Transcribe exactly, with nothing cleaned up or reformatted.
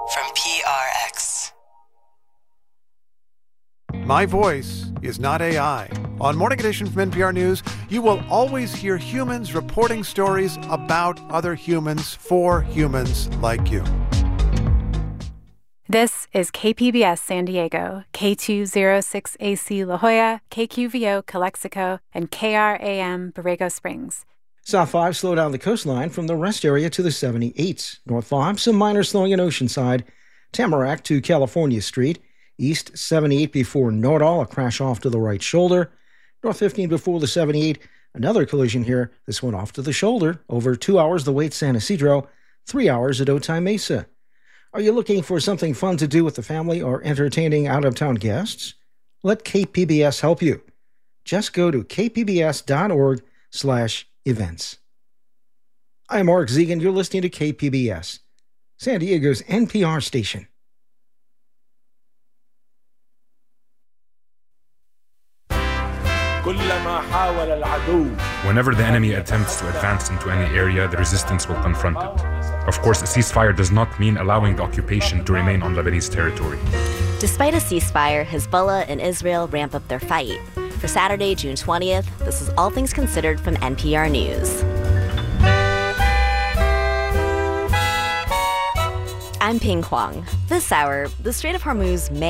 from P R X. My voice is not A I. On Morning Edition from N P R News, you will always hear humans reporting stories about other humans for humans like you. This is K P B S San Diego, K two oh six A C La Jolla, K Q V O Calexico, and K R A M Borrego Springs. South five slow down the coastline from the rest area to the seventy-eights. North five, some minor slowing in Oceanside. Tamarack to California Street. East seventy-eight before Nordal, a crash off to the right shoulder. North fifteen before the seventy-eight, another collision here. This one off to the shoulder. Over two hours the way at San Isidro, three hours at Otay Mesa. Are you looking for something fun to do with the family or entertaining out-of-town guests? Let K P B S help you. Just go to kpbs.org slash events. I'm Mark Zegan. You're listening to K P B S, San Diego's N P R station. Whenever the enemy attempts to advance into any area, the resistance will confront it. Of course, a ceasefire does not mean allowing the occupation to remain on Lebanese territory. Despite a ceasefire, Hezbollah and Israel ramp up their fight. For Saturday, June twentieth, this is All Things Considered from N P R News. I'm Ping Kwong. This hour, the Strait of Hormuz may